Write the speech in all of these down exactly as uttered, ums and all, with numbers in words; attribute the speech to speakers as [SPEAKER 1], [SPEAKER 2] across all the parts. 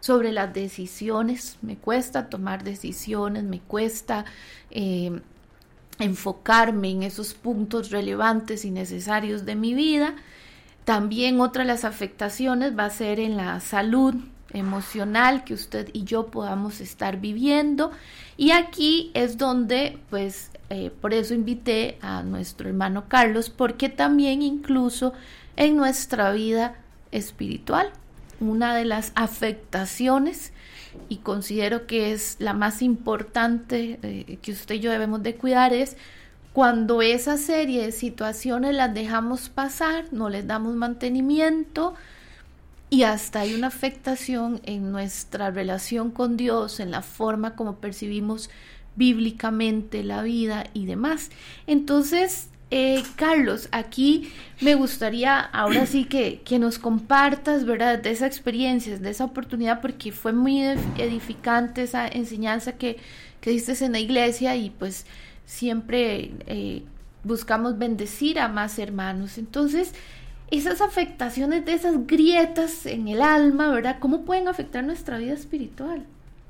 [SPEAKER 1] sobre las decisiones. Me cuesta tomar decisiones, me cuesta eh, enfocarme en esos puntos relevantes y necesarios de mi vida. También otra de las afectaciones va a ser en la salud emocional que usted y yo podamos estar viviendo, y aquí es donde pues eh, por eso invité a nuestro hermano Carlos, porque también incluso en nuestra vida espiritual una de las afectaciones, y considero que es la más importante eh, que usted y yo debemos de cuidar, es cuando esa serie de situaciones las dejamos pasar, no les damos mantenimiento, y hasta hay una afectación en nuestra relación con Dios, en la forma como percibimos bíblicamente la vida y demás. Entonces, eh, Carlos, aquí me gustaría ahora sí que, que nos compartas, ¿verdad?, de esa experiencia, de esa oportunidad, porque fue muy edificante esa enseñanza que, que diste en la iglesia, y pues siempre eh, buscamos bendecir a más hermanos. Entonces, esas afectaciones de esas grietas en el alma, ¿verdad?, ¿cómo pueden afectar nuestra vida espiritual?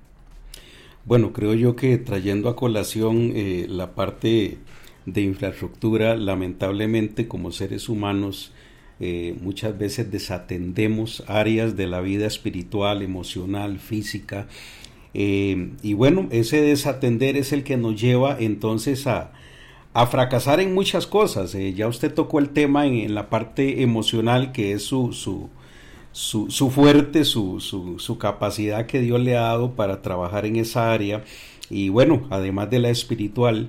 [SPEAKER 2] Bueno, creo yo que trayendo a colación eh, la parte de infraestructura, lamentablemente como seres humanos eh, muchas veces desatendemos áreas de la vida espiritual, emocional, física, eh, y bueno, ese desatender es el que nos lleva entonces a a fracasar en muchas cosas. Eh, ya usted tocó el tema en, en la parte emocional, que es su, su, su, su fuerte, su, su, su capacidad que Dios le ha dado para trabajar en esa área, y bueno, además de la espiritual.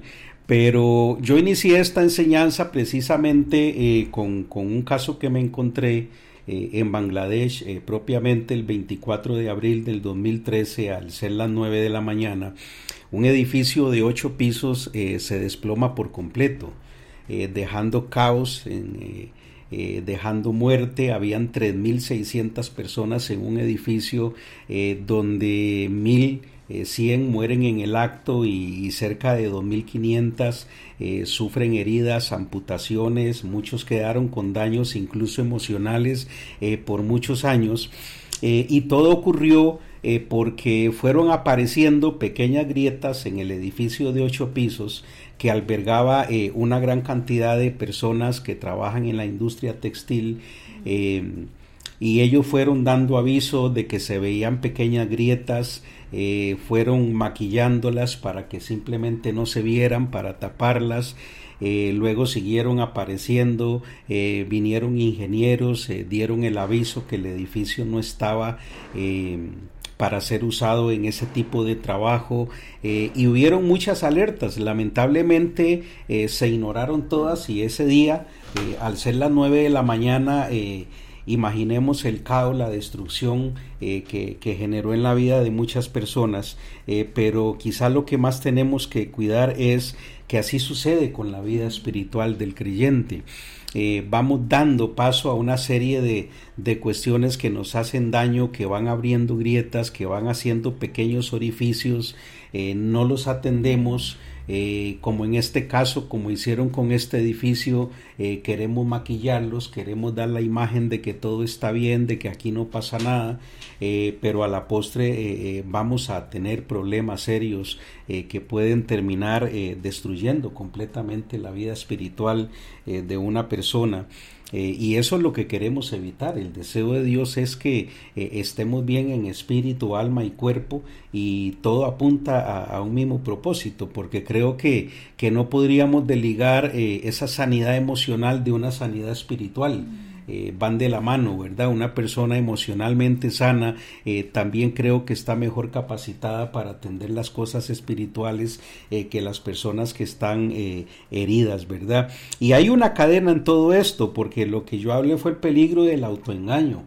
[SPEAKER 2] Pero yo inicié esta enseñanza precisamente eh, con, con un caso que me encontré eh, en Bangladesh, eh, propiamente el veinticuatro de abril del dos mil trece, al ser las nueve de la mañana. Un edificio de ocho pisos eh, se desploma por completo, eh, dejando caos, en, eh, eh, dejando muerte. Habían tres mil seiscientas personas en un edificio eh, donde mil cien mueren en el acto, y, y cerca de dos mil quinientas eh, sufren heridas, amputaciones. Muchos quedaron con daños incluso emocionales eh, por muchos años, eh, y todo ocurrió Eh, porque fueron apareciendo pequeñas grietas en el edificio de ocho pisos que albergaba eh, una gran cantidad de personas que trabajan en la industria textil, eh, y ellos fueron dando aviso de que se veían pequeñas grietas, eh, fueron maquillándolas para que simplemente no se vieran, para taparlas. Eh, luego siguieron apareciendo, eh, vinieron ingenieros, eh, dieron el aviso que el edificio no estaba eh, para ser usado en ese tipo de trabajo, eh, y hubieron muchas alertas. Lamentablemente eh, se ignoraron todas, y ese día, eh, al ser las nueve de la mañana, eh, imaginemos el caos, la destrucción eh, que, que generó en la vida de muchas personas, eh, pero quizá lo que más tenemos que cuidar es que así sucede con la vida espiritual del creyente. Eh, vamos dando paso a una serie de, de cuestiones que nos hacen daño, que van abriendo grietas, que van haciendo pequeños orificios, eh, no los atendemos, eh, como en este caso, como hicieron con este edificio, eh, queremos maquillarlos, queremos dar la imagen de que todo está bien, de que aquí no pasa nada, eh, pero a la postre eh, eh, vamos a tener problemas serios eh, que pueden terminar eh, destruyendo completamente la vida espiritual eh, de una persona. Eh, y eso es lo que queremos evitar. El deseo de Dios es que eh, estemos bien en espíritu, alma y cuerpo, y todo apunta a, a un mismo propósito, porque creo que, que no podríamos desligar eh, esa sanidad emocional de una sanidad espiritual. Eh, van de la mano, ¿verdad? Una persona emocionalmente sana eh, también creo que está mejor capacitada para atender las cosas espirituales eh, que las personas que están eh, heridas, ¿verdad? Y hay una cadena en todo esto, porque lo que yo hablé fue el peligro del autoengaño,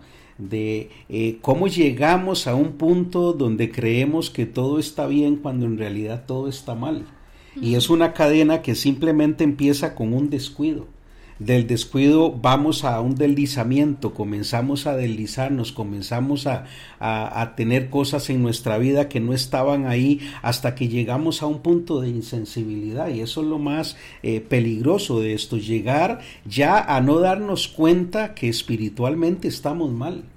[SPEAKER 2] de eh, cómo llegamos a un punto donde creemos que todo está bien cuando en realidad todo está mal. Uh-huh. Y es una cadena que simplemente empieza con un descuido. Del descuido vamos a un deslizamiento, comenzamos a deslizarnos, comenzamos a, a, a tener cosas en nuestra vida que no estaban ahí, hasta que llegamos a un punto de insensibilidad, y eso es lo más eh, peligroso de esto, llegar ya a no darnos cuenta que espiritualmente estamos mal. Uh-huh.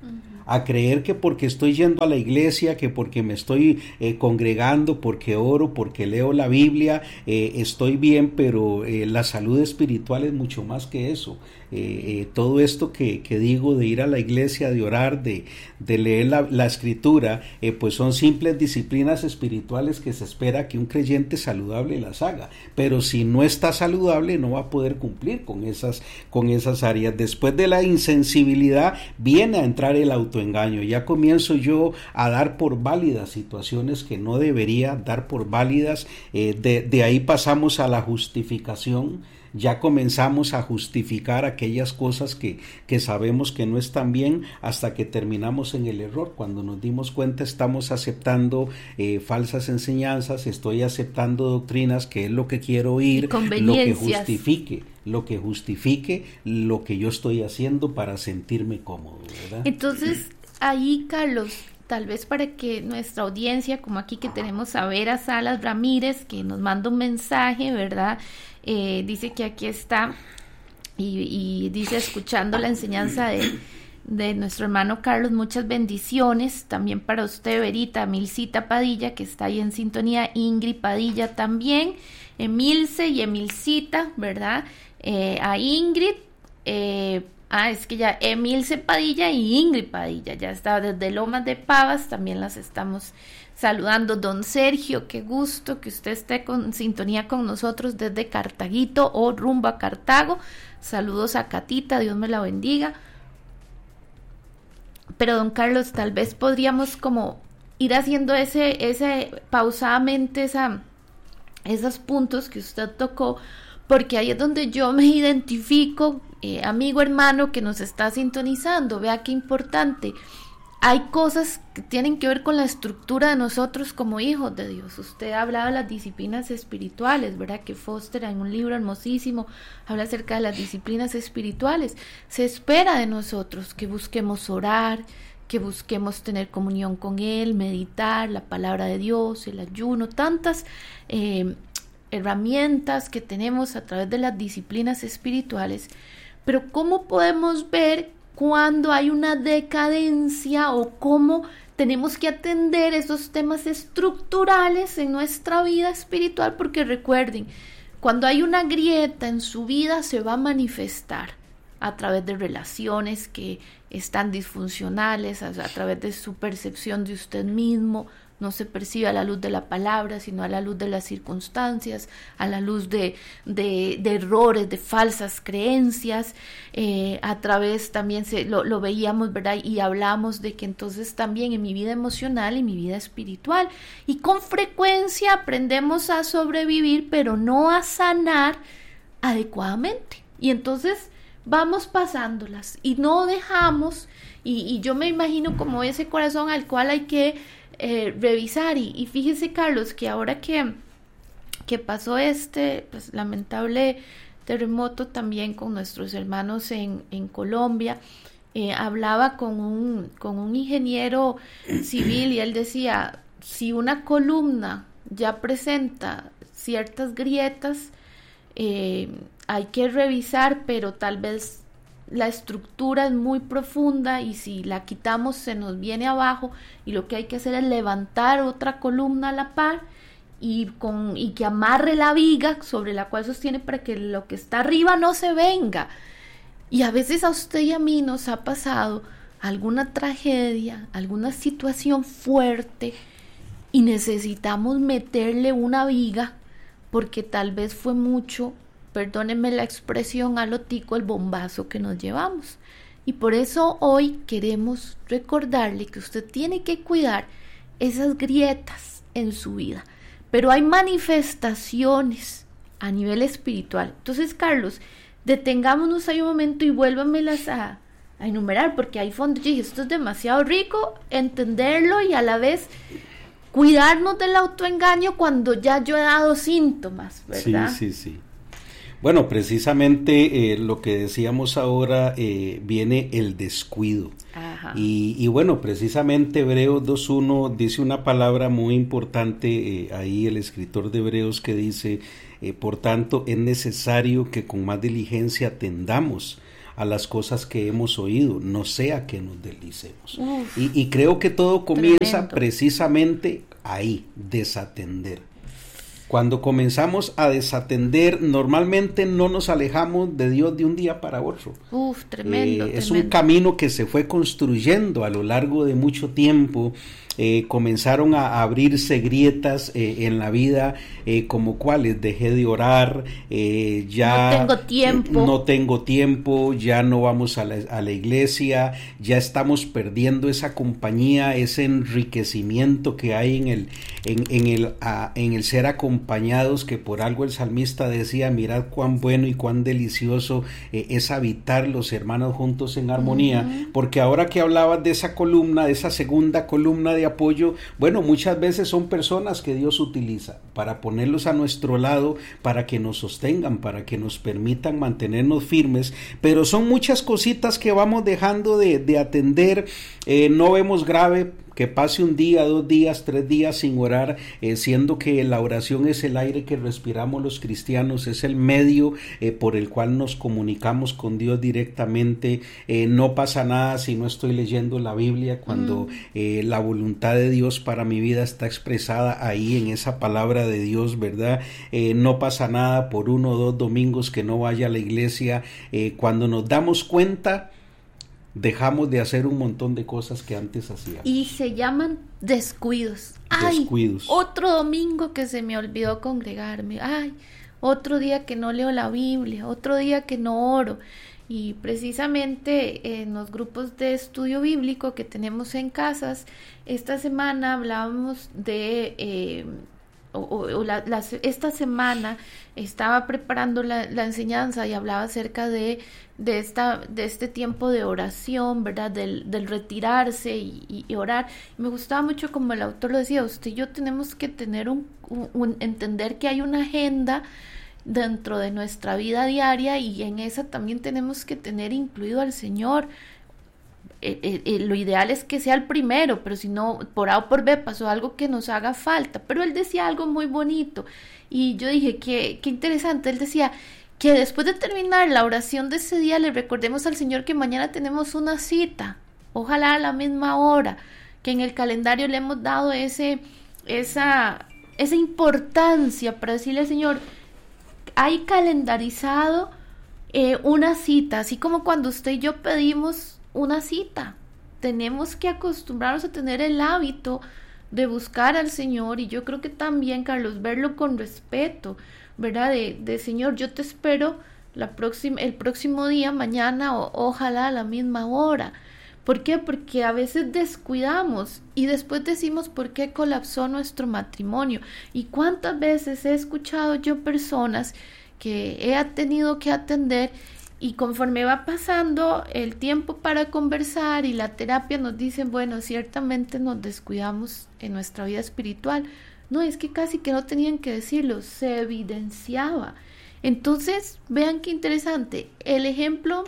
[SPEAKER 2] a creer que porque estoy yendo a la iglesia, que porque me estoy eh, congregando, porque oro, porque leo la Biblia, eh, estoy bien, pero eh, la salud espiritual es mucho más que eso. Eh, eh, todo esto que, que digo de ir a la iglesia, de orar, de, de leer la, la escritura, eh, pues son simples disciplinas espirituales que se espera que un creyente saludable las haga, pero si no está saludable no va a poder cumplir con esas, con esas áreas. Después de la insensibilidad viene a entrar el autoengaño. Ya comienzo yo a dar por válidas situaciones que no debería dar por válidas. eh, de, de ahí pasamos a la justificación. Ya comenzamos a justificar aquellas cosas que, que sabemos que no están bien, hasta que terminamos en el error. Cuando nos dimos cuenta, estamos aceptando eh, falsas enseñanzas, estoy aceptando doctrinas que es lo que quiero oír, lo que justifique, lo que justifique lo que yo estoy haciendo para sentirme cómodo, ¿verdad?
[SPEAKER 1] Entonces, ahí, Carlos, tal vez para que nuestra audiencia, como aquí que tenemos a Vera Salas Ramírez, que nos manda un mensaje, ¿verdad? Eh, dice que aquí está y, y dice, escuchando la enseñanza de, de nuestro hermano Carlos, muchas bendiciones, también para usted, Verita, Milcita Padilla, que está ahí en sintonía, Ingrid Padilla también, Emilce y Emilcita, ¿verdad? Eh, a Ingrid, eh, ah, es que ya Emilce Padilla y Ingrid Padilla, ya está desde Lomas de Pavas, también las estamos saludando. Don Sergio, qué gusto que usted esté con sintonía con nosotros desde Cartaguito o rumbo a Cartago. Saludos a Catita, Dios me la bendiga. Pero don Carlos, tal vez podríamos como ir haciendo ese, ese pausadamente esa, esos puntos que usted tocó, porque ahí es donde yo me identifico, eh, amigo, hermano, que nos está sintonizando. Vea qué importante. Hay cosas que tienen que ver con la estructura de nosotros como hijos de Dios. Usted ha hablado de las disciplinas espirituales, ¿verdad? Que Foster en un libro hermosísimo habla acerca de las disciplinas espirituales. Se espera de nosotros que busquemos orar, que busquemos tener comunión con Él, meditar la palabra de Dios, el ayuno, tantas eh, herramientas que tenemos a través de las disciplinas espirituales. Pero ¿cómo podemos ver cuando hay una decadencia o cómo tenemos que atender esos temas estructurales en nuestra vida espiritual? Porque recuerden, cuando hay una grieta en su vida se va a manifestar a través de relaciones que están disfuncionales, a, a través de su percepción de usted mismo. No se percibe a la luz de la palabra, sino a la luz de las circunstancias, a la luz de, de, de errores, de falsas creencias. Eh, a través también se, lo, lo veíamos, ¿verdad? Y hablamos de que entonces también en mi vida emocional y mi vida espiritual. Y con frecuencia aprendemos a sobrevivir, pero no a sanar adecuadamente. Y entonces vamos pasándolas y no dejamos, y, y yo me imagino como ese corazón al cual hay que Eh, revisar y, y fíjese, Carlos, que ahora que, que pasó este pues lamentable terremoto también con nuestros hermanos en, en Colombia, eh, hablaba con un, con un ingeniero civil y él decía, si una columna ya presenta ciertas grietas, eh, hay que revisar, pero tal vez la estructura es muy profunda y si la quitamos se nos viene abajo, y lo que hay que hacer es levantar otra columna a la par y, con, y que amarre la viga sobre la cual sostiene para que lo que está arriba no se venga. Y a veces a usted y a mí nos ha pasado alguna tragedia, alguna situación fuerte y necesitamos meterle una viga porque tal vez fue mucho, perdónenme la expresión, a lo tico el bombazo que nos llevamos. Y por eso hoy queremos recordarle que usted tiene que cuidar esas grietas en su vida. Pero hay manifestaciones a nivel espiritual. Entonces, Carlos, detengámonos ahí un momento y vuélvamelas a, a enumerar, porque hay fondos. Yo dije, esto es demasiado rico, entenderlo y a la vez cuidarnos del autoengaño cuando ya yo he dado síntomas, ¿verdad?
[SPEAKER 2] Sí, sí, sí. Bueno, precisamente eh, lo que decíamos ahora, eh, viene el descuido. Ajá. Y, y bueno, precisamente Hebreos dos uno dice una palabra muy importante, eh, ahí el escritor de Hebreos, que dice, eh, por tanto es necesario que con más diligencia atendamos a las cosas que hemos oído, no sea que nos deslicemos. Y, y creo que todo comienza tremendo. Precisamente ahí, desatender. Cuando comenzamos a desatender, normalmente no nos alejamos de Dios de un día para otro.
[SPEAKER 1] Uf, tremendo,
[SPEAKER 2] eh, es
[SPEAKER 1] tremendo.
[SPEAKER 2] un camino que se fue construyendo a lo largo de mucho tiempo. Eh, comenzaron a abrirse grietas eh, en la vida, eh, como cuáles, dejé de orar, eh, ya
[SPEAKER 1] no tengo tiempo,
[SPEAKER 2] eh, no tengo tiempo, ya no vamos a la, a la iglesia, ya estamos perdiendo esa compañía, ese enriquecimiento que hay en el, en, en el, a, en el ser acompañados, que por algo el salmista decía, mirad cuán bueno y cuán delicioso eh, es habitar los hermanos juntos en armonía, uh-huh. porque ahora que hablabas de esa columna, de esa segunda columna de apoyo, bueno, muchas veces son personas que Dios utiliza para ponerlos a nuestro lado, para que nos sostengan, para que nos permitan mantenernos firmes, pero son muchas cositas que vamos dejando de, de atender. Eh, no vemos grave que pase un día, dos días, tres días sin orar, eh, siendo que la oración es el aire que respiramos los cristianos, es el medio eh, por el cual nos comunicamos con Dios directamente. Eh, no pasa nada si no estoy leyendo la Biblia, cuando mm. eh, la voluntad de Dios para mi vida está expresada ahí en esa palabra de Dios, ¿verdad? Eh, no pasa nada por uno o dos domingos que no vaya a la iglesia. Eh, cuando nos damos cuenta, dejamos de hacer un montón de cosas que antes hacíamos.
[SPEAKER 1] Y se llaman descuidos. Ay,
[SPEAKER 2] descuidos.
[SPEAKER 1] Otro domingo que se me olvidó congregarme. Ay, otro día que no leo la Biblia, otro día que no oro. Y precisamente en los grupos de estudio bíblico que tenemos en casas, esta semana hablábamos de... Eh, O, o, o la, la, esta semana estaba preparando la, la enseñanza y hablaba acerca de, de, esta, de este tiempo de oración, ¿verdad? Del, del retirarse y, y, y orar. Y me gustaba mucho como el autor lo decía, usted y yo tenemos que tener un, un, un entender que hay una agenda dentro de nuestra vida diaria y en esa también tenemos que tener incluido al Señor. Eh, eh, eh, lo ideal es que sea el primero, pero si no, por A o por B pasó algo que nos haga falta. Pero él decía algo muy bonito y yo dije, qué, qué interesante. Él decía que después de terminar la oración de ese día le recordemos al Señor que mañana tenemos una cita, ojalá a la misma hora, que en el calendario le hemos dado ese, esa, esa importancia para decirle al Señor, hay calendarizado eh, una cita, así como cuando usted y yo pedimos una cita. Tenemos que acostumbrarnos a tener el hábito de buscar al Señor, y yo creo que también, Carlos, verlo con respeto, ¿verdad? De, de Señor, yo te espero la próxima, el próximo día, mañana, o ojalá a la misma hora. ¿Por qué? Porque a veces descuidamos y después decimos por qué colapsó nuestro matrimonio. Y cuántas veces he escuchado yo personas que he tenido que atender, y conforme va pasando el tiempo para conversar y la terapia nos dicen, bueno, ciertamente nos descuidamos en nuestra vida espiritual. No, es que casi que no tenían que decirlo, se evidenciaba. Entonces, vean qué interesante, el ejemplo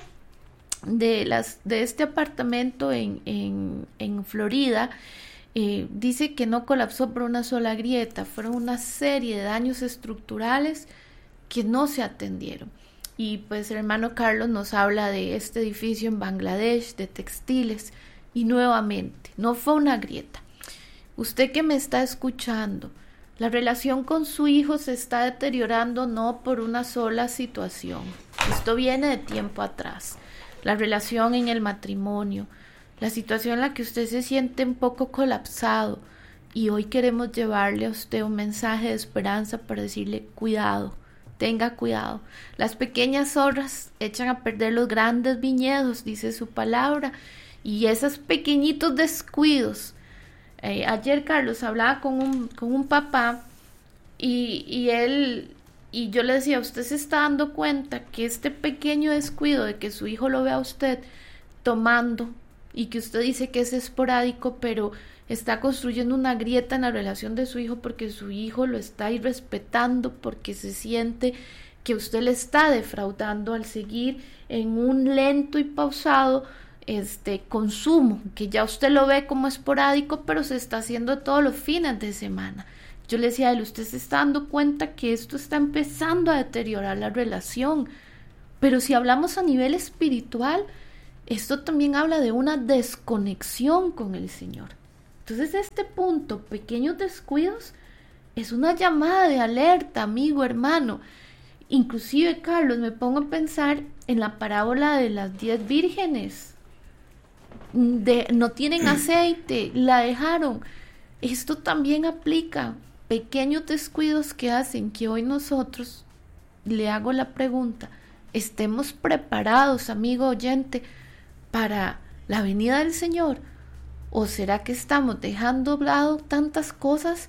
[SPEAKER 1] de, las, de este apartamento en, en, en Florida, eh, dice que no colapsó por una sola grieta, fueron una serie de daños estructurales que no se atendieron. Y pues el hermano Carlos nos habla de este edificio en Bangladesh, de textiles, y nuevamente, no fue una grieta. Usted que me está escuchando, la relación con su hijo se está deteriorando no por una sola situación. Esto viene de tiempo atrás. La relación en el matrimonio, la situación en la que usted se siente un poco colapsado, y hoy queremos llevarle a usted un mensaje de esperanza para decirle, cuidado. Tenga cuidado, las pequeñas zorras echan a perder los grandes viñedos, dice su palabra, y esos pequeñitos descuidos. Eh, ayer Carlos hablaba con un, con un papá y, y él, y yo le decía, usted se está dando cuenta que este pequeño descuido de que su hijo lo vea a usted tomando, y que usted dice que es esporádico, pero está construyendo una grieta en la relación de su hijo porque su hijo lo está irrespetando, porque se siente que usted le está defraudando al seguir en un lento y pausado este consumo, que ya usted lo ve como esporádico, pero se está haciendo todos los fines de semana. Yo le decía a él, usted se está dando cuenta que esto está empezando a deteriorar la relación, Pero si hablamos a nivel espiritual, esto también habla de una desconexión con el Señor. Entonces este punto, pequeños descuidos, es una llamada de alerta, amigo, hermano. Inclusive, Carlos, me pongo a pensar en la parábola de las diez vírgenes. De, no tienen aceite, la dejaron. Esto también aplica. Pequeños descuidos que hacen que hoy nosotros, le hago la pregunta, estemos preparados, amigo oyente, para la venida del Señor. ¿O será que estamos dejando de lado tantas cosas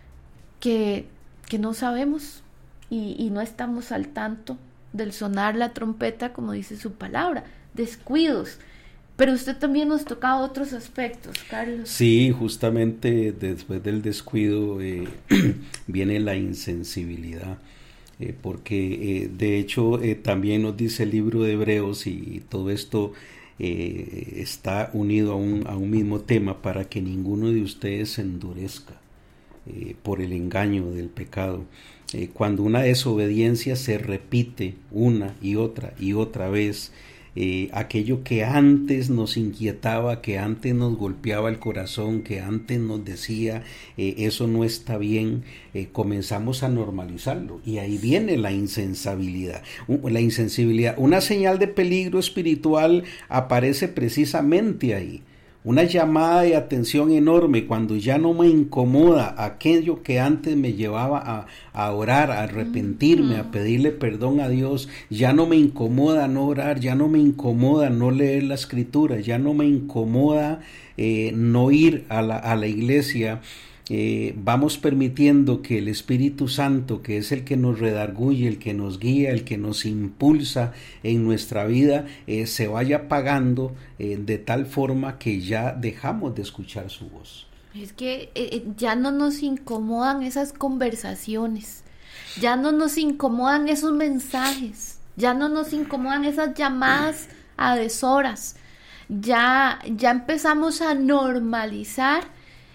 [SPEAKER 1] que, que no sabemos y, y no estamos al tanto del sonar la trompeta, como dice su palabra? Descuidos. Pero usted también nos tocaba otros aspectos, Carlos.
[SPEAKER 2] Sí, justamente después del descuido eh, viene la insensibilidad, eh, porque eh, de hecho eh, también nos dice el libro de Hebreos, y, y todo esto eh, está unido a un, a un mismo tema, para que ninguno de ustedes se endurezca eh, por el engaño del pecado. Eh, cuando una desobediencia se repite una y otra y otra vez, Eh, aquello que antes nos inquietaba, que antes nos golpeaba el corazón, que antes nos decía eh, eso no está bien, eh, comenzamos a normalizarlo, y ahí viene la insensibilidad. La insensibilidad, una señal de peligro espiritual, aparece precisamente ahí. Una llamada de atención enorme cuando ya no me incomoda aquello que antes me llevaba a, a orar, a arrepentirme, a pedirle perdón a Dios. Ya no me incomoda no orar, ya no me incomoda no leer la escritura, ya no me incomoda eh, no ir a la, a la iglesia. Eh, vamos permitiendo que el Espíritu Santo, que es el que nos redarguye, el que nos guía, el que nos impulsa en nuestra vida, eh, se vaya apagando eh, de tal forma que ya dejamos de escuchar su voz.
[SPEAKER 1] Es que eh, ya no nos incomodan esas conversaciones, ya no nos incomodan esos mensajes, ya no nos incomodan esas llamadas a deshoras, ya, ya empezamos a normalizar.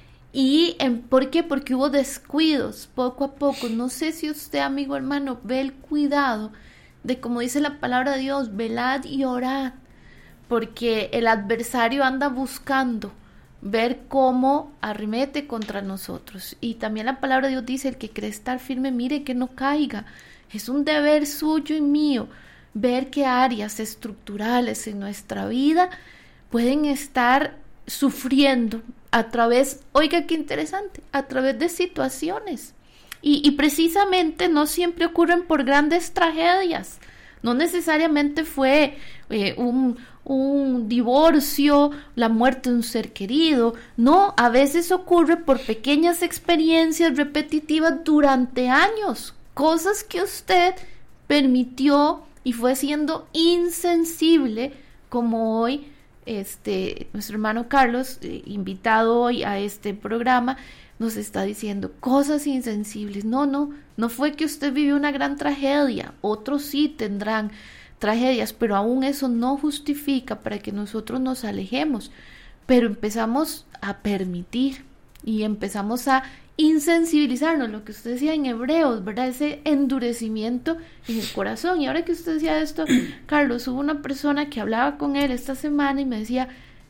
[SPEAKER 1] ¿Y en, por qué? Porque hubo descuidos poco a poco. No sé si usted, amigo hermano, ve el cuidado de, como dice la palabra de Dios, velad y orad, porque el adversario anda buscando ver cómo arremete contra nosotros. Y también la palabra de Dios dice, el que cree estar firme, mire que no caiga. Es un deber suyo y mío ver qué áreas estructurales en nuestra vida pueden estar sufriendo a través, oiga qué interesante, a través de situaciones. Y, y precisamente no siempre ocurren por grandes tragedias. No necesariamente fue eh, un, un divorcio, la muerte de un ser querido. No, a veces ocurre por pequeñas experiencias repetitivas durante años. Cosas que usted permitió y fue siendo insensible, como hoy Este, nuestro hermano Carlos, eh, invitado hoy a este programa, nos está diciendo cosas insensibles. No, no, no fue que usted vivió una gran tragedia, otros sí tendrán tragedias, pero aún eso no justifica para que nosotros nos alejemos, pero empezamos a permitir y empezamos a insensibilizarnos, lo que usted decía en Hebreos, ¿verdad? Ese endurecimiento en el corazón. Y ahora que usted decía esto, Carlos, hubo una persona que hablaba con él esta semana y me decía,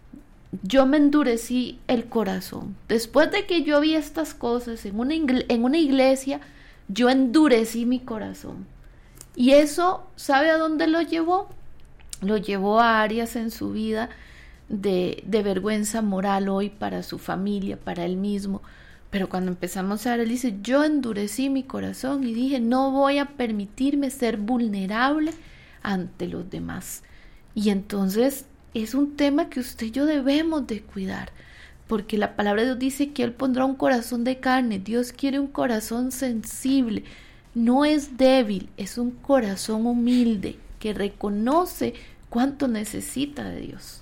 [SPEAKER 1] yo me endurecí el corazón. Después de que yo vi estas cosas en una, en una iglesia, yo endurecí mi corazón. Y eso, ¿sabe a dónde lo llevó? Lo llevó a áreas en su vida de, de vergüenza moral hoy para su familia, para él mismo. Pero cuando empezamos a ver, él dice, yo endurecí mi corazón y dije, no voy a permitirme ser vulnerable ante los demás. Y entonces es un tema que usted y yo debemos de cuidar, porque la palabra de Dios dice que Él pondrá un corazón de carne. Dios quiere un corazón sensible, no es débil, es un corazón humilde que reconoce cuánto necesita de Dios.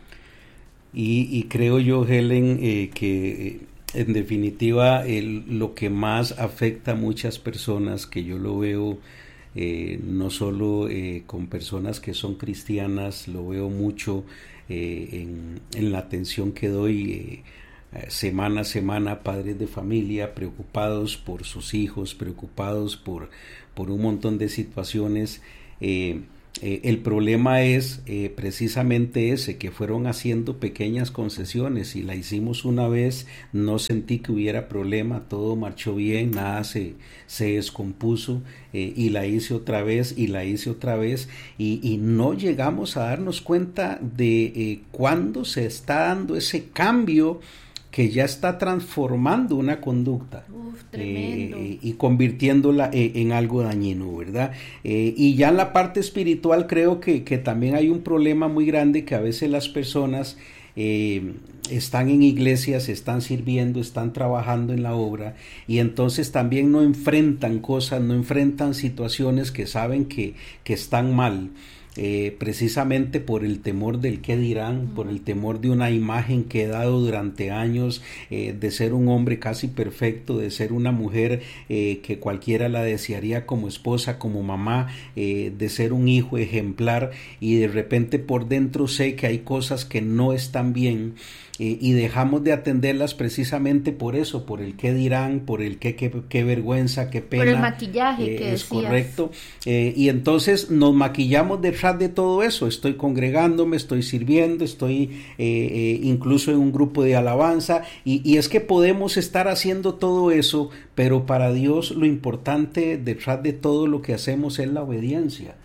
[SPEAKER 2] Y, y creo yo, Helen, eh, que en definitiva el, lo que más afecta a muchas personas, que yo lo veo eh, no solo eh, con personas que son cristianas, lo veo mucho eh, en, en la atención que doy eh, semana a semana, padres de familia preocupados por sus hijos, preocupados por, por un montón de situaciones. Eh, Eh, el problema es eh, precisamente ese, que fueron haciendo pequeñas concesiones y la hicimos una vez, no sentí que hubiera problema, todo marchó bien, nada se, se descompuso eh, y la hice otra vez y la hice otra vez y, y no llegamos a darnos cuenta de eh, cuándo se está dando ese cambio que ya está transformando una conducta.
[SPEAKER 1] Uf, tremendo.
[SPEAKER 2] eh, y convirtiéndola eh, en algo dañino, ¿verdad? Eh, y ya en la parte espiritual creo que, que también hay un problema muy grande, que a veces las personas eh, están en iglesias, están sirviendo, están trabajando en la obra y entonces también no enfrentan cosas, no enfrentan situaciones que saben que, que están mal. Eh, precisamente por el temor del qué dirán, por el temor de una imagen que he dado durante años, eh, de ser un hombre casi perfecto, de ser una mujer eh, que cualquiera la desearía como esposa, como mamá, eh, de ser un hijo ejemplar, y de repente por dentro sé que hay cosas que no están bien. Eh, y dejamos de atenderlas precisamente por eso, por el qué dirán, por el qué, qué, qué vergüenza, qué pena.
[SPEAKER 1] Por el maquillaje
[SPEAKER 2] eh,
[SPEAKER 1] que
[SPEAKER 2] es
[SPEAKER 1] decías.
[SPEAKER 2] correcto. Eh, y entonces nos maquillamos detrás de todo eso. Estoy congregándome, estoy sirviendo, estoy eh, eh, incluso en un grupo de alabanza. Y, y es que podemos estar haciendo todo eso, pero para Dios lo importante detrás de todo lo que hacemos es la obediencia.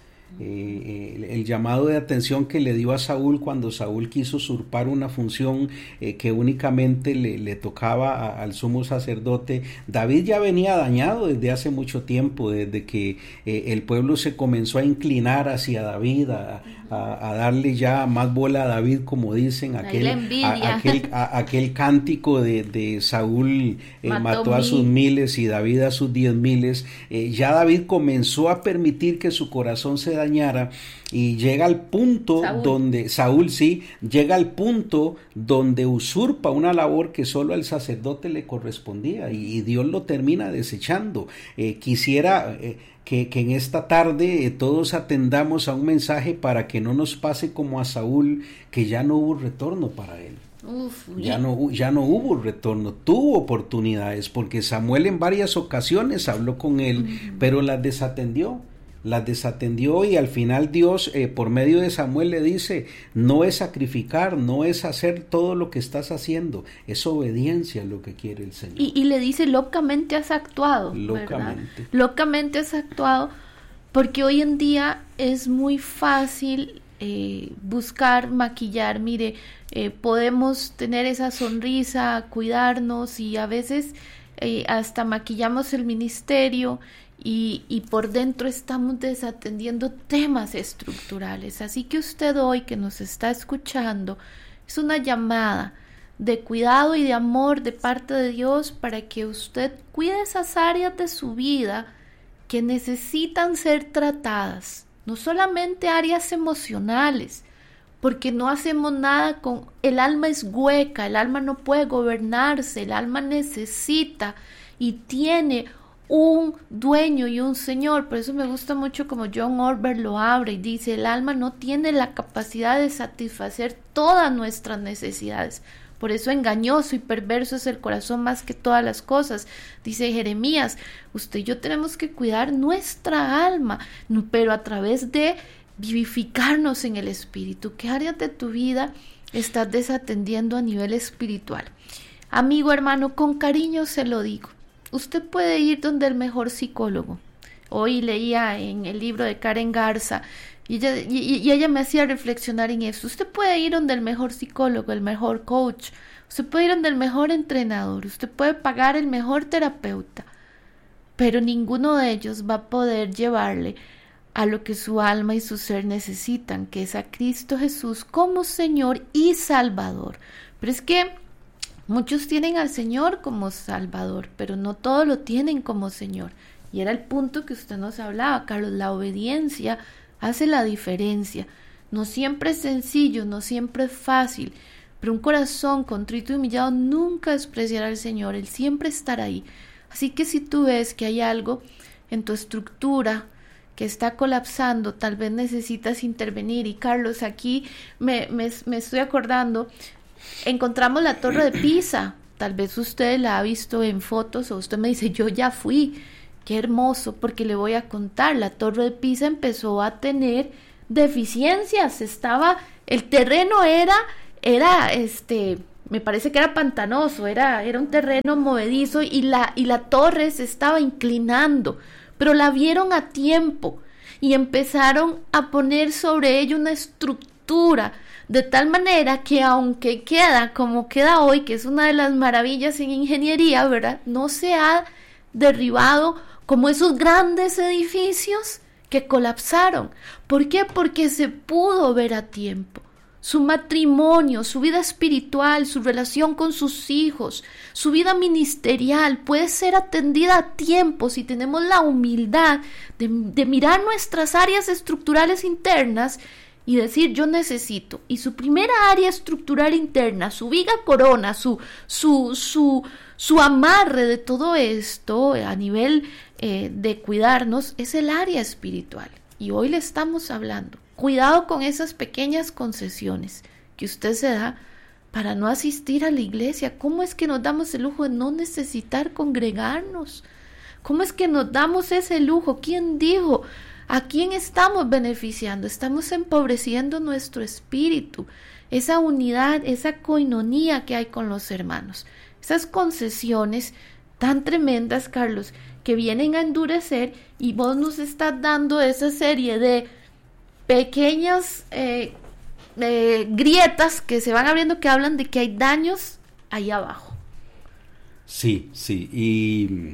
[SPEAKER 2] Eh, el, el llamado de atención que le dio a Saúl cuando Saúl quiso usurpar una función eh, que únicamente le, le tocaba a, al sumo sacerdote. David ya venía dañado desde hace mucho tiempo, desde que eh, el pueblo se comenzó a inclinar hacia David, a, a, a darle ya más bola a David, como dicen, aquel, a, aquel, a, aquel cántico de, de Saúl eh, mató, mató a sus miles y David a sus diez miles. Eh, ya David comenzó a permitir que su corazón se dañara y llega al punto Saúl. donde Saúl sí llega al punto donde usurpa una labor que solo al sacerdote le correspondía y, y Dios lo termina desechando. Eh, quisiera eh, que, que en esta tarde eh, todos atendamos a un mensaje para que no nos pase como a Saúl, que ya no hubo retorno para él.
[SPEAKER 1] Uf,
[SPEAKER 2] ya no ya no hubo retorno, tuvo oportunidades porque Samuel en varias ocasiones habló con él, uh-huh. pero las desatendió. las desatendió y al final Dios eh, por medio de Samuel le dice, no es sacrificar, no es hacer todo lo que estás haciendo, es obediencia lo que quiere el Señor.
[SPEAKER 1] Y, y le dice, locamente has actuado,
[SPEAKER 2] locamente.
[SPEAKER 1] ¿verdad? Locamente has actuado, porque hoy en día es muy fácil eh, buscar, maquillar, mire, eh, podemos tener esa sonrisa, cuidarnos y a veces eh, hasta maquillamos el ministerio. Y, y por dentro estamos desatendiendo temas estructurales. Así que usted hoy que nos está escuchando, es una llamada de cuidado y de amor de parte de Dios para que usted cuide esas áreas de su vida que necesitan ser tratadas. No solamente áreas emocionales, porque no hacemos nada con... El alma es hueca, el alma no puede gobernarse, el alma necesita y tiene un dueño y un señor. Por eso me gusta mucho como John Ortberg lo abre y dice, el alma no tiene la capacidad de satisfacer todas nuestras necesidades. Por eso engañoso y perverso es el corazón más que todas las cosas. Dice Jeremías, usted y yo tenemos que cuidar nuestra alma, pero a través de vivificarnos en el espíritu. ¿Qué áreas de tu vida estás desatendiendo a nivel espiritual? Amigo, hermano, con cariño se lo digo. Usted puede ir donde el mejor psicólogo. Hoy leía en el libro de Karen Garza y ella, y, y ella me hacía reflexionar en eso. Usted puede ir donde el mejor psicólogo, el mejor coach. Usted puede ir donde el mejor entrenador. Usted puede pagar el mejor terapeuta. Pero ninguno de ellos va a poder llevarle a lo que su alma y su ser necesitan, que es a Cristo Jesús como Señor y Salvador. Pero es que muchos tienen al Señor como Salvador, pero no todos lo tienen como Señor. Y era el punto que usted nos hablaba, Carlos, la obediencia hace la diferencia. No siempre es sencillo, no siempre es fácil, pero un corazón contrito y humillado nunca despreciará al Señor, Él siempre estará ahí. Así que si tú ves que hay algo en tu estructura que está colapsando, tal vez necesitas intervenir. Y Carlos, aquí me, me, me estoy acordando, encontramos la Torre de Pisa, tal vez usted la ha visto en fotos o usted me dice, yo ya fui, qué hermoso, porque le voy a contar, la Torre de Pisa empezó a tener deficiencias, estaba, el terreno era, era, este, me parece que era pantanoso, era, era un terreno movedizo y la, y la torre se estaba inclinando, pero la vieron a tiempo y empezaron a poner sobre ello una estructura, de tal manera que aunque queda como queda hoy, que es una de las maravillas en ingeniería, ¿verdad? No se ha derribado como esos grandes edificios que colapsaron. ¿Por qué? Porque se pudo ver a tiempo. Su matrimonio, su vida espiritual, su relación con sus hijos, su vida ministerial puede ser atendida a tiempo si tenemos la humildad de, de mirar nuestras áreas estructurales internas y decir yo necesito. Y su primera área estructural interna, su viga corona, su, su, su, su amarre de todo esto a nivel eh, de cuidarnos es el área espiritual. Y hoy le estamos hablando. Cuidado con esas pequeñas concesiones que usted se da para no asistir a la iglesia. ¿Cómo es que nos damos el lujo de no necesitar congregarnos? ¿Cómo es que nos damos ese lujo? ¿Quién dijo? ¿A quién estamos beneficiando? Estamos empobreciendo nuestro espíritu, esa unidad, esa coinonía que hay con los hermanos. Esas concesiones tan tremendas, Carlos, que vienen a endurecer, y vos nos estás dando esa serie de pequeñas eh, eh, grietas que se van abriendo, que hablan de que hay daños ahí abajo.
[SPEAKER 2] Sí, sí, y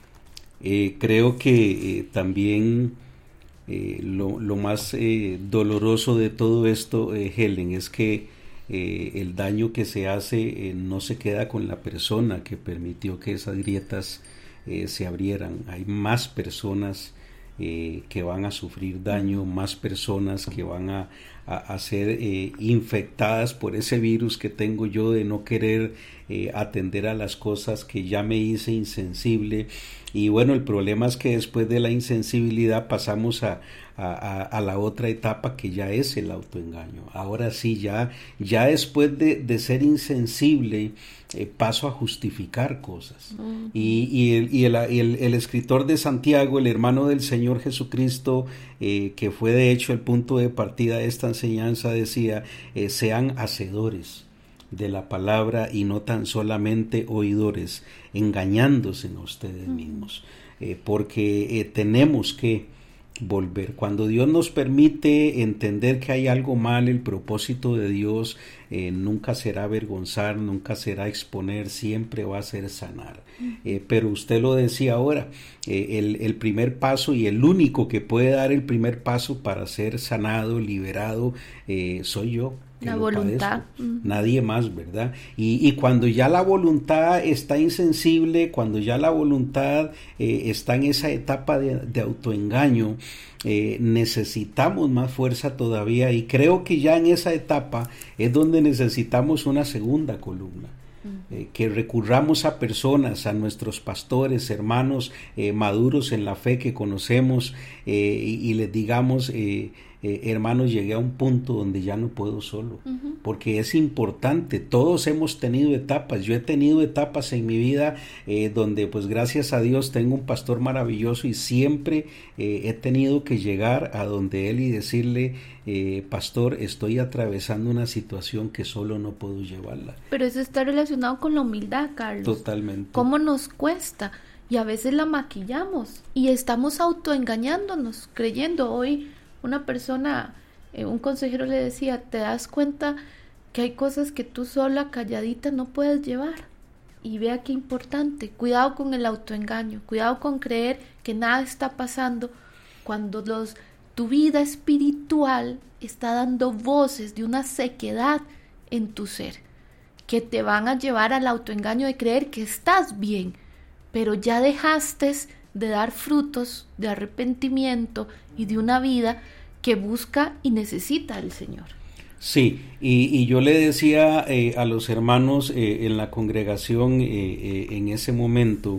[SPEAKER 2] eh, creo que eh, también eh, lo, lo más eh, doloroso de todo esto, eh, Helen, es que eh, el daño que se hace eh, no se queda con la persona que permitió que esas grietas eh, se abrieran. Hay más personas Eh, que van a sufrir daño, más personas que van a, a, a ser eh, infectadas por ese virus que tengo yo de no querer eh, atender a las cosas, que ya me hice insensible. Y bueno, el problema es que después de la insensibilidad pasamos a, a, a la otra etapa, que ya es el autoengaño. Ahora sí, ya, ya después de, de ser insensible, eh, paso a justificar cosas. Uh-huh. Y, y, el, y, el, y el, el escritor de Santiago, el hermano del Señor Jesucristo, eh, que fue de hecho el punto de partida de esta enseñanza, decía, eh, sean hacedores de la palabra y no tan solamente oidores, engañándose a ustedes mismos, eh, porque eh, tenemos que volver. Cuando Dios nos permite entender que hay algo mal, el propósito de Dios eh, nunca será avergonzar, nunca será exponer, siempre va a ser sanar. Eh, pero usted lo decía ahora, eh, el, el primer paso y el único que puede dar el primer paso para ser sanado, liberado, eh, soy yo.
[SPEAKER 1] La voluntad.
[SPEAKER 2] Uh-huh. Nadie más, ¿verdad? Y, y cuando ya la voluntad está insensible, cuando ya la voluntad eh, está en esa etapa de, de autoengaño, eh, necesitamos más fuerza todavía, y creo que ya en esa etapa es donde necesitamos una segunda columna. Eh, que recurramos a personas, a nuestros pastores, hermanos eh, maduros en la fe que conocemos, eh, y, y les digamos, eh, eh, hermanos, llegué a un punto donde ya no puedo solo, uh-huh. porque es importante. Todos hemos tenido etapas. Yo he tenido etapas en mi vida eh, donde, pues gracias a Dios, tengo un pastor maravilloso, y siempre eh, he tenido que llegar a donde él y decirle, eh, pastor, estoy atravesando una situación que solo no puedo llevarla.
[SPEAKER 1] Pero eso está relacionado con la humildad, Carlos.
[SPEAKER 2] Totalmente.
[SPEAKER 1] ¿Cómo nos cuesta? Y a veces la maquillamos y estamos autoengañándonos, creyendo. Hoy una persona, eh, un consejero le decía, ¿te das cuenta que hay cosas que tú sola, calladita, no puedes llevar? Y vea qué importante. Cuidado con el autoengaño, cuidado con creer que nada está pasando cuando los, tu vida espiritual está dando voces de una sequedad en tu ser, que te van a llevar al autoengaño de creer que estás bien, pero ya dejaste de dar frutos de arrepentimiento y de una vida que busca y necesita al Señor.
[SPEAKER 2] Sí, y, y yo le decía eh, a los hermanos eh, en la congregación eh, eh, en ese momento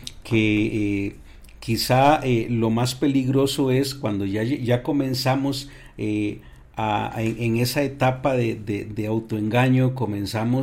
[SPEAKER 2] que eh, quizá eh, lo más peligroso es cuando ya, ya comenzamos eh, a, a, en esa etapa de, de, de autoengaño, comenzamos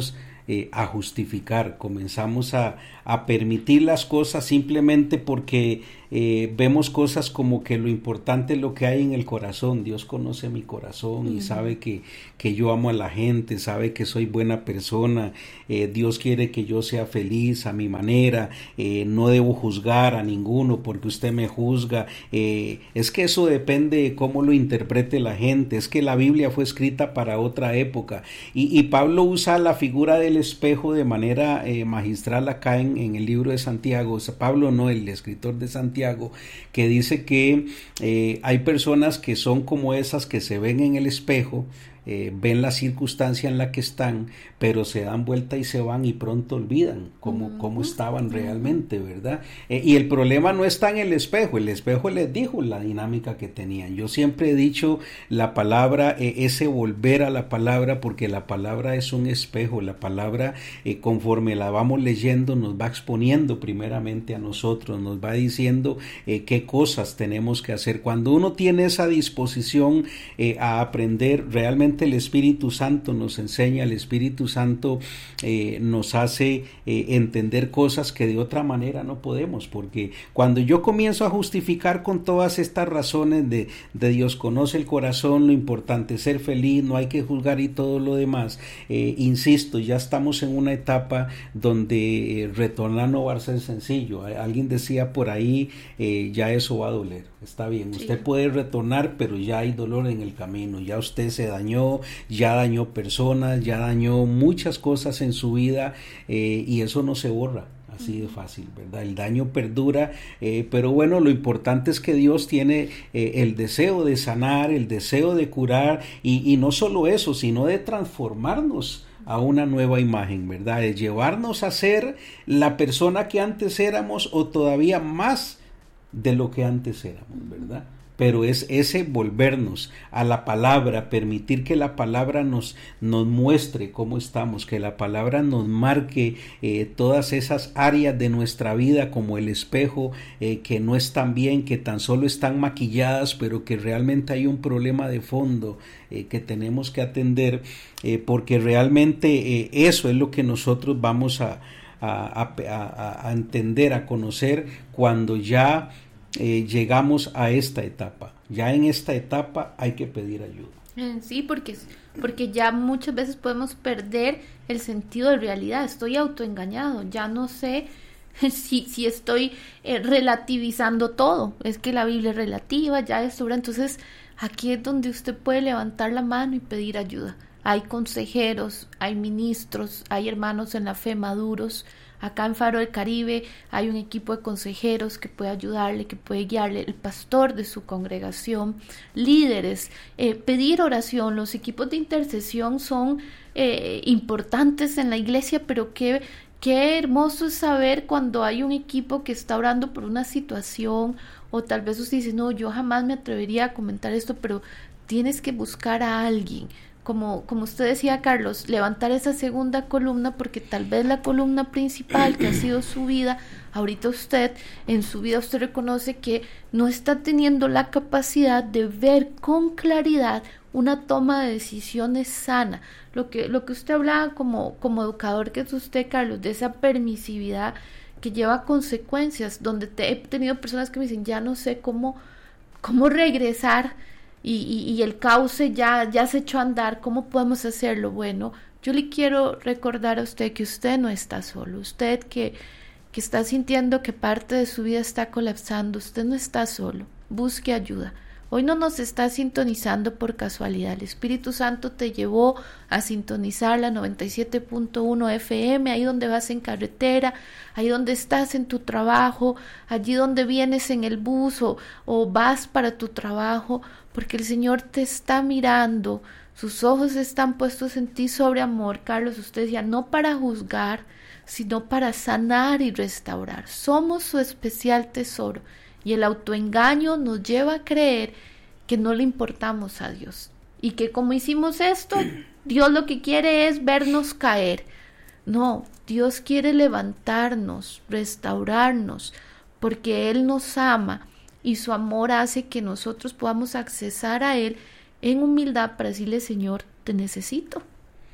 [SPEAKER 2] eh, a justificar, comenzamos a, a permitir las cosas simplemente porque eh, vemos cosas como que lo importante es lo que hay en el corazón. Dios conoce mi corazón y uh-huh. sabe que, que yo amo a la gente, sabe que soy buena persona, eh, Dios quiere que yo sea feliz a mi manera, eh, no debo juzgar a ninguno porque usted me juzga. Eh, es que eso depende de cómo lo interprete la gente, es que la Biblia fue escrita para otra época y, y Pablo usa la figura del espejo de manera eh, magistral acá en, en el libro de Santiago. O sea, Pablo no, el escritor de Santiago, que dice que eh, hay personas que son como esas que se ven en el espejo, eh, ven la circunstancia en la que están, pero se dan vuelta y se van y pronto olvidan cómo, uh-huh. cómo estaban realmente, ¿verdad? Eh, y el problema no está en el espejo, el espejo les dijo la dinámica que tenían. Yo siempre he dicho la palabra, eh, ese volver a la palabra, porque la palabra es un espejo, la palabra eh, conforme la vamos leyendo nos va exponiendo primeramente a nosotros, nos va diciendo eh, qué cosas tenemos que hacer. Cuando uno tiene esa disposición eh, a aprender, realmente el Espíritu Santo nos enseña, el Espíritu Santo eh, nos hace eh, entender cosas que de otra manera no podemos, porque cuando yo comienzo a justificar con todas estas razones de, de Dios conoce el corazón, lo importante es ser feliz, no hay que juzgar y todo lo demás, eh, insisto, ya estamos en una etapa donde eh, retornar no va a ser sencillo. Alguien decía por ahí, eh, ya eso va a doler, está bien, sí. Usted puede retornar, pero ya hay dolor en el camino, ya usted se dañó, ya dañó personas, ya dañó muchas cosas en su vida eh, y eso no se borra así de fácil, ¿verdad? El daño perdura, eh, pero bueno, lo importante es que Dios tiene eh, el deseo de sanar, el deseo de curar y, y no solo eso, sino de transformarnos a una nueva imagen, ¿verdad? De llevarnos a ser la persona que antes éramos o todavía más de lo que antes éramos, ¿verdad? Pero es ese volvernos a la palabra, permitir que la palabra nos, nos muestre cómo estamos, que la palabra nos marque eh, todas esas áreas de nuestra vida como el espejo, eh, que no están bien, que tan solo están maquilladas, pero que realmente hay un problema de fondo eh, que tenemos que atender, eh, porque realmente eh, eso es lo que nosotros vamos a, a, a, a entender, a conocer cuando ya Eh, llegamos a esta etapa. Ya en esta etapa hay que pedir ayuda.
[SPEAKER 1] Sí, porque, porque ya muchas veces podemos perder el sentido de realidad. Estoy autoengañado, ya no sé si, si estoy eh, relativizando todo. Es que la Biblia es relativa, ya es sobre. Entonces aquí es donde usted puede levantar la mano y pedir ayuda. Hay consejeros, hay ministros, hay hermanos en la fe maduros. Acá en Faro del Caribe hay un equipo de consejeros que puede ayudarle, que puede guiarle, el pastor de su congregación, líderes, eh, pedir oración. Los equipos de intercesión son eh, importantes en la iglesia, pero qué, qué hermoso es saber cuando hay un equipo que está orando por una situación, o tal vez usted dice, no, yo jamás me atrevería a comentar esto, pero tienes que buscar a alguien. Como, como usted decía, Carlos, levantar esa segunda columna, porque tal vez la columna principal que ha sido su vida, ahorita usted, en su vida usted reconoce que no está teniendo la capacidad de ver con claridad una toma de decisiones sana. Lo que, lo que usted hablaba como, como educador que es usted, Carlos, de esa permisividad que lleva consecuencias, donde te, he tenido personas que me dicen, ya no sé cómo, cómo regresar, Y, y, y el cauce ya, ya se echó a andar, ¿cómo podemos hacerlo? Bueno, yo le quiero recordar a usted que usted no está solo, usted que, que está sintiendo que parte de su vida está colapsando, usted no está solo, busque ayuda. Hoy no nos está sintonizando por casualidad, el Espíritu Santo te llevó a sintonizar la noventa y siete punto uno F M, ahí donde vas en carretera, ahí donde estás en tu trabajo, allí donde vienes en el bus o, o vas para tu trabajo, porque el Señor te está mirando, sus ojos están puestos en ti sobre amor. Carlos, usted decía, no para juzgar, sino para sanar y restaurar. Somos su especial tesoro. Y el autoengaño nos lleva a creer que no le importamos a Dios. Y que como hicimos esto, Dios lo que quiere es vernos caer. No, Dios quiere levantarnos, restaurarnos, porque Él nos ama. Y su amor hace que nosotros podamos accesar a Él en humildad para decirle, Señor, te necesito.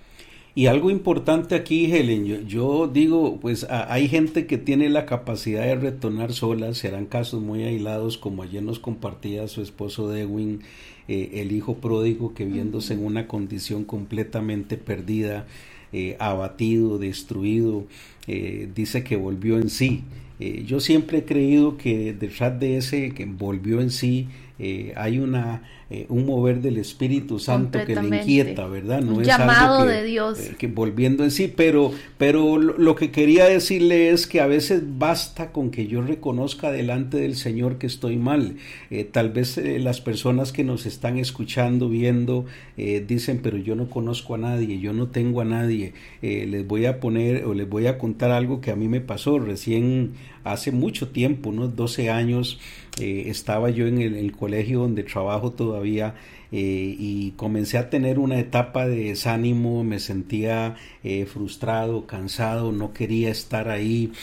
[SPEAKER 2] Y algo importante aquí, Helen, yo, yo digo, pues a, hay gente que tiene la capacidad de retornar sola, serán casos muy aislados, como ayer nos compartía su esposo Dewin, eh, el hijo pródigo que viéndose en una condición completamente perdida, eh, abatido, destruido, eh, dice que volvió en sí. Eh, yo siempre he creído que detrás de ese que volvió en sí, eh, hay una eh, un mover del Espíritu Santo que le inquieta, ¿verdad?
[SPEAKER 1] No un es llamado algo que, de Dios.
[SPEAKER 2] Eh, que volviendo en sí, pero, pero lo, lo que quería decirle es que a veces basta con que yo reconozca delante del Señor que estoy mal. Eh, tal vez eh, las personas que nos están escuchando, viendo, eh, dicen, pero yo no conozco a nadie, yo no tengo a nadie. Eh, les voy a poner o les voy a contar algo que a mí me pasó recién hace mucho tiempo, unos doce años. Eh, estaba yo en el, el colegio donde trabajo todavía, eh, y comencé a tener una etapa de desánimo, me sentía eh, frustrado, cansado, no quería estar ahí,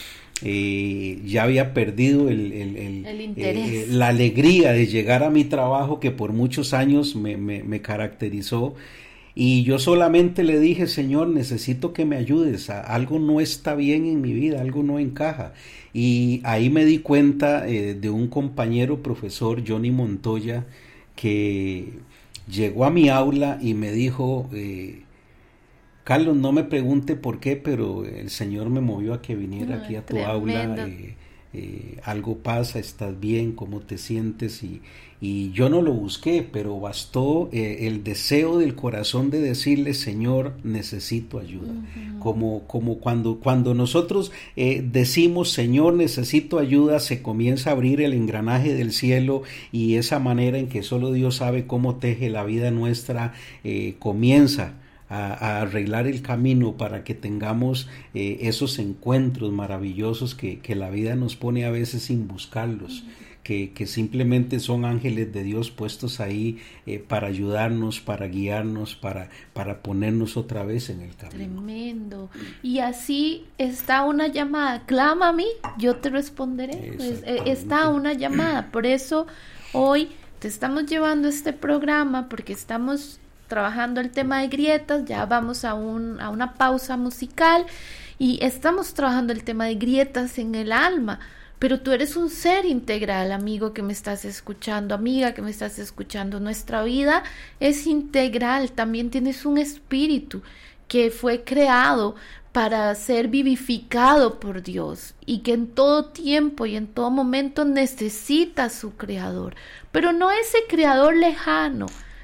[SPEAKER 2] eh, ya había perdido el, el, el,
[SPEAKER 1] el interés.
[SPEAKER 2] Eh, la alegría de llegar a mi trabajo que por muchos años me, me, me caracterizó. Y yo solamente le dije, Señor, necesito que me ayudes, algo no está bien en mi vida, algo no encaja. Y ahí me di cuenta eh, de un compañero profesor, Johnny Montoya, que llegó a mi aula y me dijo, eh, Carlos, no me pregunte por qué, pero el Señor me movió a que viniera
[SPEAKER 1] no,
[SPEAKER 2] aquí a tu
[SPEAKER 1] tremendo.
[SPEAKER 2] aula. Eh, Eh, algo pasa, estás bien, cómo te sientes, y, y yo no lo busqué, pero bastó eh, el deseo del corazón de decirle, Señor, necesito ayuda. Uh-huh. como, como cuando, cuando nosotros eh, decimos, Señor, necesito ayuda, se comienza a abrir el engranaje del cielo, y esa manera en que solo Dios sabe cómo teje la vida nuestra eh, comienza A, a arreglar el camino para que tengamos eh, esos encuentros maravillosos que, que la vida nos pone a veces sin buscarlos, uh-huh. que, que simplemente son ángeles de Dios puestos ahí eh, para ayudarnos, para guiarnos, para, para ponernos otra vez en el camino.
[SPEAKER 1] Tremendo. Y así está una llamada, clama a mí, yo te responderé. Pues, eh, está una llamada, por eso hoy te estamos llevando este programa, porque estamos trabajando el tema de grietas, ya vamos a, un, a una pausa musical y estamos trabajando el tema de grietas en el alma, pero tú eres un ser integral, amigo que me estás escuchando, amiga que me estás escuchando, nuestra vida es integral, también tienes un espíritu que fue creado para ser vivificado por Dios y que en todo tiempo y en todo momento necesita a su creador, pero no ese creador lejano,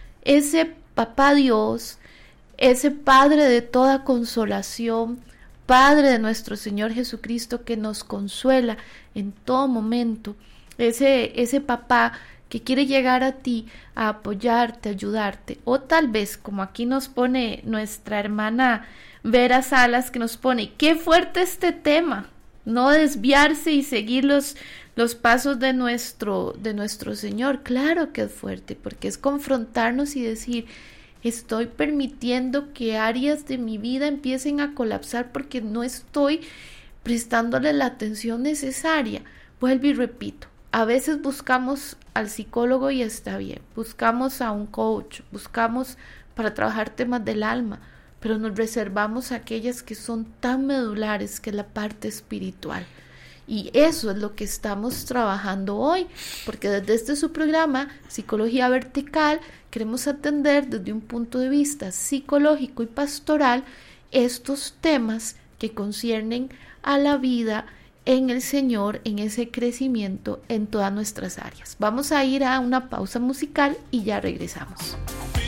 [SPEAKER 1] ese Papá Dios, ese Padre de toda consolación, Padre de nuestro Señor Jesucristo que nos consuela en todo momento, ese, ese papá que quiere llegar a ti a apoyarte, ayudarte, o tal vez como aquí nos pone nuestra hermana Vera Salas, que nos pone, qué fuerte este tema, no desviarse y seguir los, los pasos de nuestro, de nuestro Señor. Claro que es fuerte, porque es confrontarnos y decir, estoy permitiendo que áreas de mi vida empiecen a colapsar porque no estoy prestándole la atención necesaria. Vuelvo y repito, a veces buscamos al psicólogo y está bien, buscamos a un coach, buscamos para trabajar temas del alma, pero nos reservamos aquellas que son tan medulares, que es la parte espiritual. Y eso es lo que estamos trabajando hoy, porque desde este su programa, Psicología Vertical, queremos atender desde un punto de vista psicológico y pastoral estos temas que conciernen a la vida en el Señor, en ese crecimiento en todas nuestras áreas. Vamos a ir a una pausa musical y ya regresamos.